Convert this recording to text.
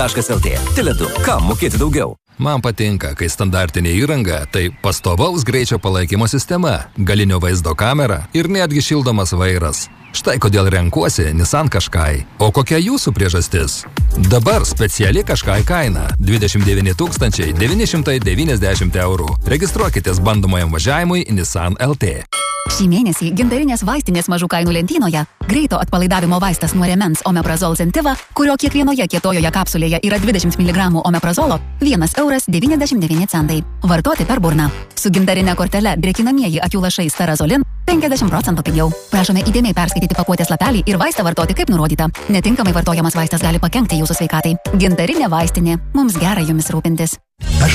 Tele2. Tele2. Kam mokėti daugiau? Man patinka, kai standartinė įranga tai pastovaus greičio palaikymo sistema, galinio vaizdo kamera ir netgi šildomas vairas. Štai kodėl renkuosi Nissan Qashqai. O kokia jūsų priežastis? Dabar speciali Qashqai kaina 29 990 €. Registruokitės bandomajam važiavimui Nissan LT. Šį mėnesį gintarinės vaistinės mažų kainų lentynoje greito atpalaidavimo vaistas nuo rėmens Omeprazol Zentiva, kurio kiekvienoje kietojoje kapsulėje yra 20 mg omeprazolo, 1,99 €. Vartoti per burną. Su gintarinė kortele drėkinamieji akių lašai Sterazolin 50% pigiau. Prašome įdėmiai perskaityti pakuotės lapelį ir vaistą vartoti kaip nurodyta. Netinkamai vartojamas vaistas gali pakenkti jūsų sveikatai. Gintarinė vaistinė. Mums gera jumis rūpintis.